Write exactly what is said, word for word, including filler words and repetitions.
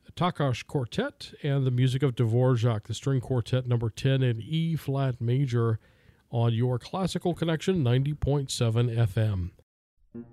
Takash Quartet and the music of Dvorak, the string quartet number ten in E flat major on your Classical Connection ninety point seven F M.